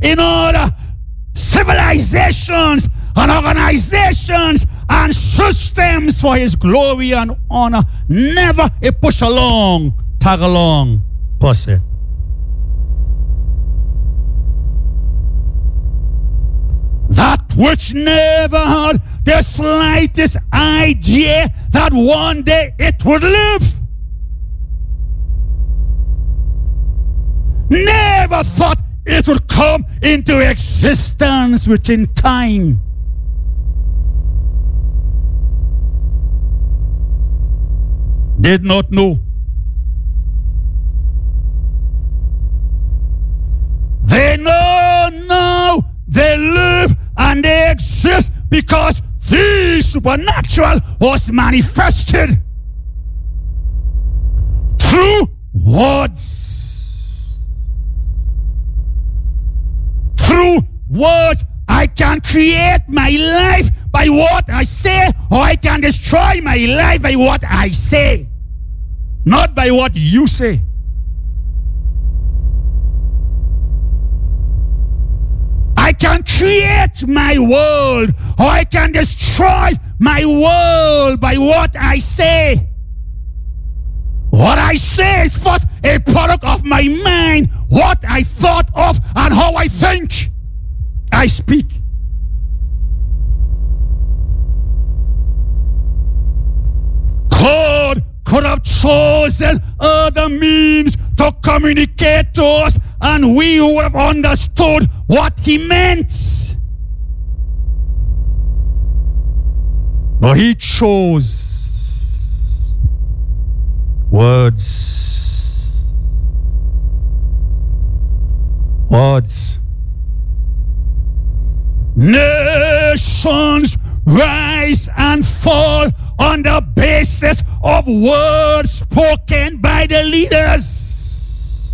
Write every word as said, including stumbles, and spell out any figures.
in order civilizations and organizations and systems for his glory and honor. Never a push along, tag along person. That which never had the slightest idea that one day it would live. Never thought it would come into existence within time. Did not know. They know now they live and they exist because the supernatural was manifested through words. Through words, I can create my life by what I say, or I can destroy my life by what I say, not by what you say. I can create my world, or I can destroy my world by what I say. What I say is first a product of my mind, what I thought of and how I think. I speak. God could have chosen other means to communicate to us, and we would have understood what he meant. But he chose words. Words. Nations rise and fall on the basis of words spoken by the leaders.